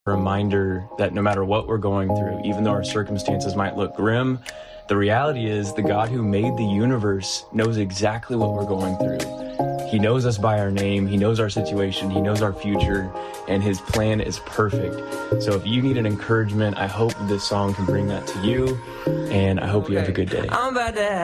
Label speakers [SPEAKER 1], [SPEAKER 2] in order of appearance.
[SPEAKER 1] reminder that no matter what we're going through, even though our circumstances might look grim, the reality is the God who made the universe knows exactly what we're going through. He knows us by our name, he knows our situation, he knows our future, and his plan is perfect. So if you need an encouragement, I hope this song can bring that to you, and I hope you have a good day.